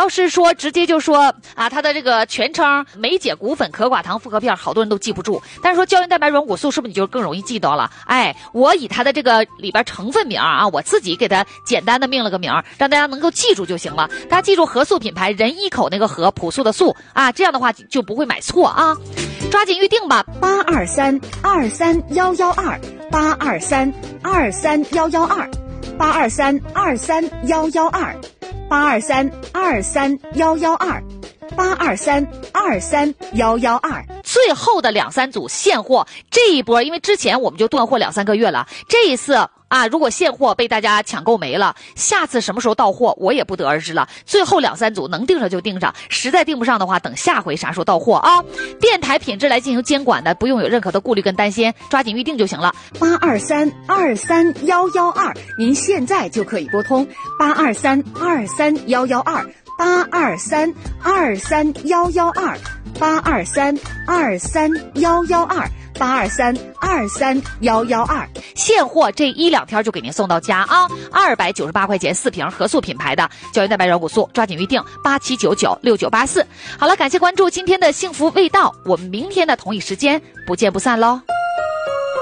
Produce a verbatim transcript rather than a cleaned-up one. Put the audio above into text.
要是说直接就说啊，它的这个全称梅解骨粉可寡糖复合片，好多人都记不住。但是说胶原蛋白软骨素，是不是你就更容易记到了？哎，我以它的这个里边成分名啊，我自己给它简单的命了个名，让大家能够记住就行了。大家记住和素品牌，人一口那个和，朴素的素啊，这样的话就不会买错啊。抓紧预定吧， 八二三二三幺幺二，八二三二三幺幺二，八二三二三幺幺二，八二三二三幺幺二，八二三二三幺幺二。 最后的两三组现货，这一波因为之前我们就断货两三个月了，这一次啊，如果现货被大家抢购没了，下次什么时候到货我也不得而知了。最后两三组能订上就订上，实在订不上的话，等下回啥时候到货啊？电台品质来进行监管的，不用有任何的顾虑跟担心，抓紧预定就行了。 八二三二三幺幺二，您现在就可以拨通八二三二三幺幺二，八二三二三幺幺二，八二三二三幺幺二，八二三二三幺幺二。 现货这一两天就给您送到家啊！二百九十八块钱四瓶和素品牌的胶原蛋白软骨素，抓紧预定八七九九六九八四。好了，感谢关注今天的幸福味道，我们明天的同一时间不见不散喽。